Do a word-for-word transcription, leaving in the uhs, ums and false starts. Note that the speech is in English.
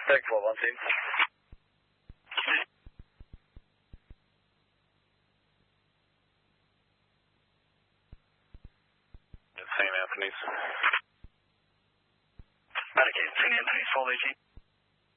Tech twelve on scene. Saint Anthony's. Medicaid, Saint Anthony's, full A G.